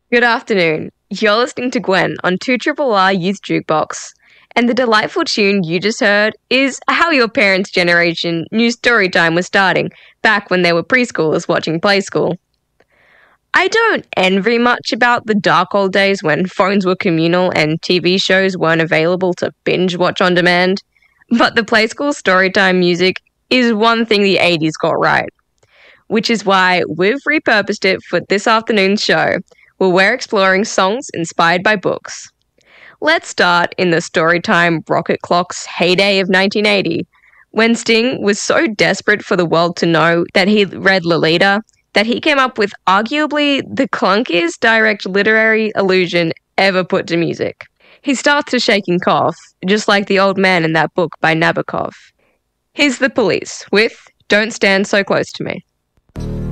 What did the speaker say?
Good afternoon. You're listening to Gwen on 2RRR Youth Jukebox. And the delightful tune you just heard is how your parents' generation knew story time was starting, back when they were preschoolers watching Play School. I don't envy much about the dark old days when phones were communal and TV shows weren't available to binge watch on demand. But the Play School storytime music is one thing the 80s got right, which is why we've repurposed it for this afternoon's show, where we're exploring songs inspired by books. Let's start in the Storytime Rocket Clock's heyday of 1980, when Sting was so desperate for the world to know that he read Lolita that he came up with arguably the clunkiest direct literary allusion ever put to music. He starts to shake and cough, just like the old man in that book by Nabokov. Here's the Police with Don't Stand So Close to Me.